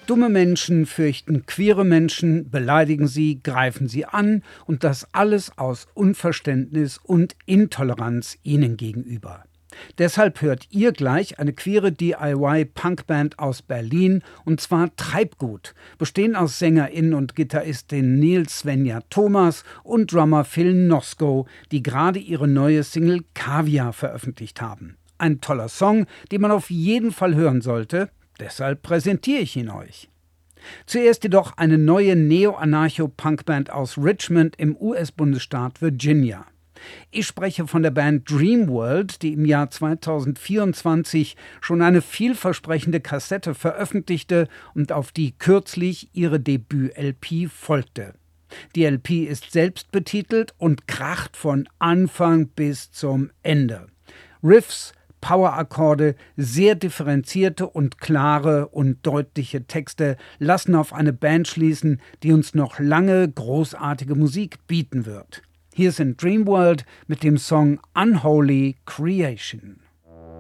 Dumme Menschen fürchten queere Menschen, beleidigen sie, greifen sie an und das alles aus Unverständnis und Intoleranz ihnen gegenüber. Deshalb hört ihr gleich eine queere DIY-Punkband aus Berlin, und zwar Treibgut, bestehend aus Sängerin und Gitarristin Nils Svenja Thomas und Drummer Phil Nosko, die gerade ihre neue Single Kaviar veröffentlicht haben. Ein toller Song, den man auf jeden Fall hören sollte, deshalb präsentiere ich ihn euch. Zuerst jedoch eine neue Neo-Anarcho-Punkband aus Richmond im US-Bundesstaat Virginia. Ich spreche von der Band Dreamworld, die im Jahr 2024 schon eine vielversprechende Kassette veröffentlichte und auf die kürzlich ihre Debüt-LP folgte. Die LP ist selbstbetitelt und kracht von Anfang bis zum Ende. Riffs, Powerakkorde, sehr differenzierte und klare und deutliche Texte lassen auf eine Band schließen, die uns noch lange großartige Musik bieten wird. Hier sind Dreamworld mit dem Song Unholy Creation.